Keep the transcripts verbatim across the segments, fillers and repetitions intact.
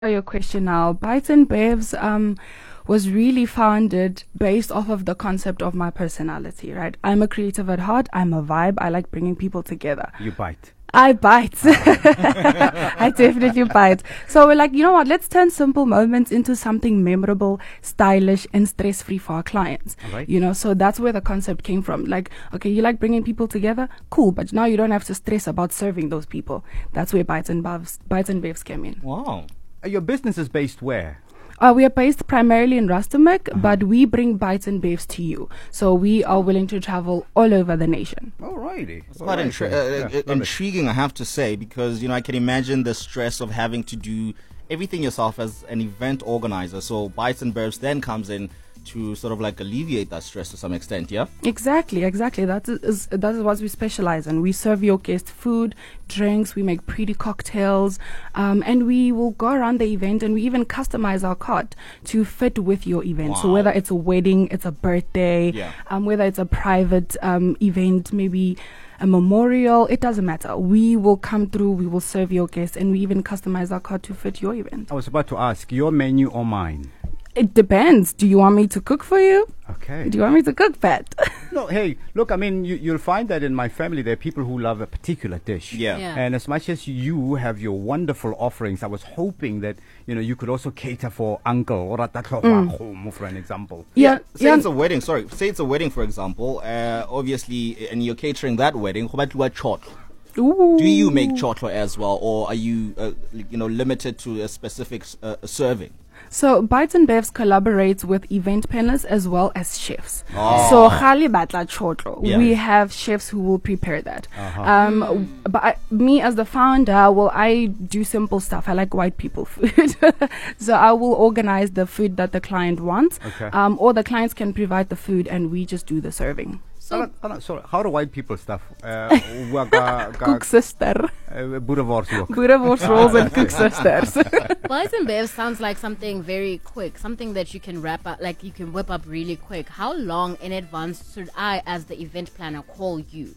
Your question now. Bites and Babes um, was really founded based off of the concept of my personality, right? I'm a creative at heart. I'm a vibe. I like bringing people together. You bite. I bite. I definitely bite. So we're like, you know what? Let's turn simple moments into something memorable, stylish, and stress-free for our clients. All right. You know, so that's where the concept came from. Like, okay, you like bringing people together? Cool. But now you don't have to stress about serving those people. That's where Bites and Babes, Bites and Babes came in. Wow. Uh, Your business is based where? Uh, we are based primarily in Rustenburg, Uh-huh. but we bring Bites and Babes to you. So we are willing to travel all over the nation. Alrighty. It's quite intri- uh, uh, intriguing, I have to say, because you know I can imagine the stress of having to do everything yourself as an event organizer. So Bites and Babes then comes in to sort of like alleviate that stress to some extent, yeah? Exactly, exactly. That is that is what we specialize in. We serve your guests food, drinks, we make pretty cocktails, um, and we will go around the event and we even customize our cart to fit with your event. So Wow. whether it's a wedding, it's a birthday, Yeah. um, whether it's a private um, event, maybe a memorial, it doesn't matter. We will come through, we will serve your guests, and we even customize our cart to fit your event. I was about to ask, your menu or mine? It depends. Do you want me to cook for you? Okay. Do you want me to cook, Pat? No, hey, look, I mean, you, you'll find that in my family, there are people who love a particular dish. Yeah. Yeah. And as much as you have your wonderful offerings, I was hoping that, you know, you could also cater for uncle or mm. for an example. Yeah, Say yeah. it's a wedding, sorry. Say it's a wedding, for example, uh, obviously, and you're catering that wedding. How about what chotlo? Ooh. Do you make chotlo as well, or are you, uh, you know, limited to a specific uh, serving? So Bites and Babes collaborates with event planners as well as chefs. Oh. So Khali Batla Chotlo, Yeah. we have chefs who will prepare that. Uh-huh. Um, but I, me as the founder, well, I do simple stuff. I like white people food, so I will organize the food that the client wants, Okay. um, or the clients can provide the food and we just do the serving. So, sorry, how do white people stuff? Uh, wa- ga- ga- Cook sister, uh, boerewors ook. boerewors rolls and cook sisters. Bites and Babes sounds like something very quick, something that you can wrap up, like you can whip up really quick. How long in advance should I, as the event planner, call you?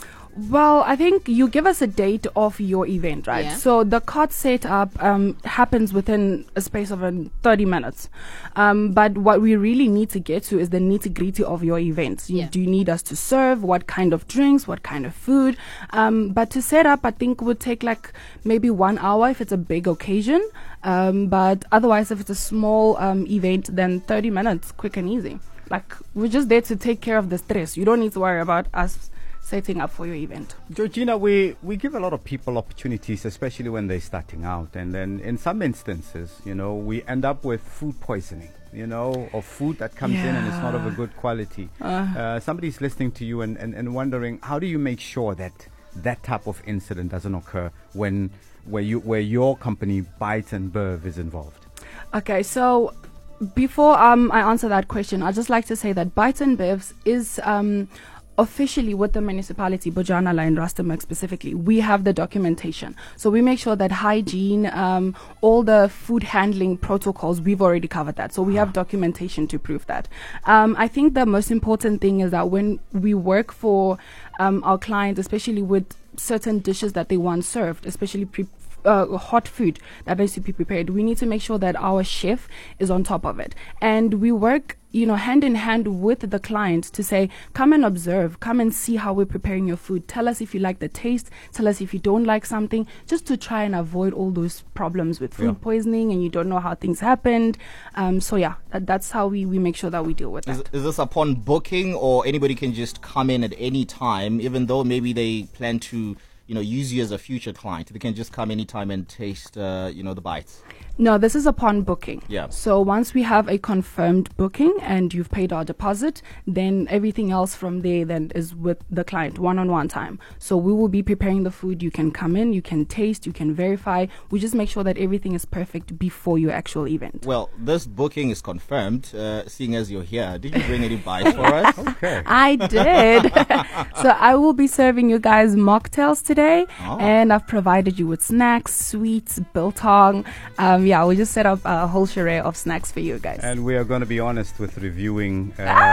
Well, I think you give us a date of your event, right? Yeah. So the cart setup um, happens within a space of um, thirty minutes. Um, but what we really need to get to is the nitty gritty of your event. You, Yeah. Do you need us to serve? What kind of drinks? What kind of food? Um, but to set up, I think would take like maybe one hour if it's a big occasion. Um, but otherwise, if it's a small um, event, then thirty minutes, quick and easy. Like, we're just there to take care of the stress. You don't need to worry about us setting up for your event. Georgina, we, we give a lot of people opportunities, especially when they're starting out. And then in some instances, you know, we end up with food poisoning, you know, or food that comes in and it's not of a good quality. Uh, Uh, somebody's listening to you and, and, and wondering, how do you make sure that that type of incident doesn't occur when where you where your company, Bites and Babes, is involved? Okay, so before um, I answer that question, I'd just like to say that Bites and Babes is um, officially with the municipality, Bojanala and Rustenburg specifically. We have the documentation. So we make sure that hygiene, um, all the food handling protocols, we've already covered that. So we have documentation to prove that. Um, I think the most important thing is that when we work for um, our clients, especially with certain dishes that they want served, especially pre- Uh, hot food that needs to be prepared, we need to make sure that our chef is on top of it, and we work, you know, hand in hand with the client to say, come and observe, come and see how we're preparing your food, tell us if you like the taste, tell us if you don't like something, just to try and avoid all those problems with food Yeah. poisoning and you don't know how things happened. Um, so yeah, that, that's how we, we make sure that we deal with Is, that. is this upon booking, or anybody can just come in at any time, even though maybe they plan to, you know, use you as a future client? They can just come anytime and taste, uh, you know, the bites. No, this is upon booking. Yeah. So once we have a confirmed booking and you've paid our deposit, then everything else from there then is with the client, one-on-one time. So we will be preparing the food. You can come in, you can taste, you can verify. We just make sure that everything is perfect before your actual event. Well, this booking is confirmed, uh, seeing as you're here. Did you bring any bites for us? Okay. I did. So I will be serving you guys mocktails today, Oh. and I've provided you with snacks, sweets, biltong. Um, yeah, we just set up a whole charade of snacks for you guys. And we are going to be honest with reviewing uh,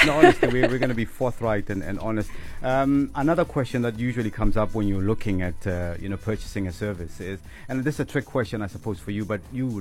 No, honestly, we're, we're going to be forthright and, and honest. Um, another question that usually comes up when you're looking at, uh, you know, purchasing a service is, and this is a trick question, I suppose, for you, but you